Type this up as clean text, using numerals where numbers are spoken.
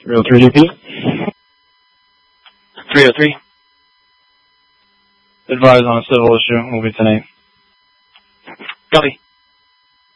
303 DP. 303. Advise on a civil issue. Will be tonight. Copy.